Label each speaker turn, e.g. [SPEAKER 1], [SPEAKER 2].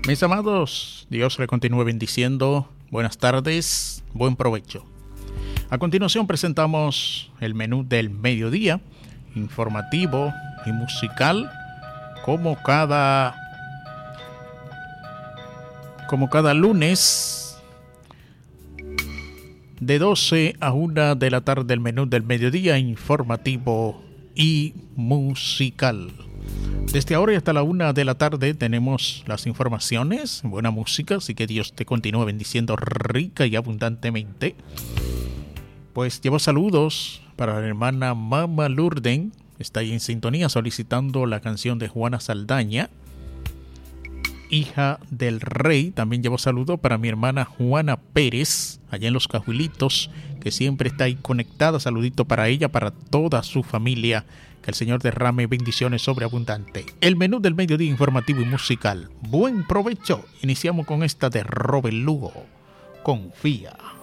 [SPEAKER 1] Mis amados, Dios le continúe bendiciendo. Buenas tardes, buen provecho. A continuación presentamos el menú del mediodía, informativo y musical, como cada lunes, de 12 a 1 de la tarde, el menú del mediodía, informativo y musical. Desde ahora y hasta la 1 de la tarde tenemos las informaciones, buena música, así que Dios te continúe bendiciendo rica y abundantemente. Pues llevo saludos para la hermana Mama Lurden, está ahí en sintonía solicitando la canción de Juana Saldaña, Hija del Rey. También llevo saludo para mi hermana Juana Pérez, allá en Los Cajuelitos, que siempre está ahí conectada. Saludito para ella, para toda su familia. Que el Señor derrame bendiciones sobreabundante. El menú del mediodía informativo y musical. Buen provecho. Iniciamos con esta de Robert Lugo. Confía.